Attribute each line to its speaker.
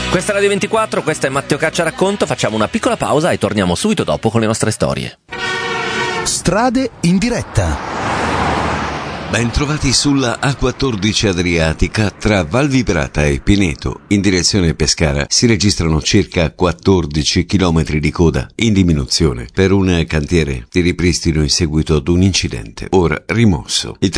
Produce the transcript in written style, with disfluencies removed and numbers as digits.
Speaker 1: Questa è Radio 24, questa è Matteo Caccia Racconto, facciamo una piccola pausa e torniamo subito dopo con le nostre storie.
Speaker 2: Strade in diretta.
Speaker 3: Bentrovati sulla A14 Adriatica tra Valvibrata e Pineto. In direzione Pescara si registrano circa 14 km di coda in diminuzione per un cantiere di ripristino in seguito ad un incidente ora rimosso. Il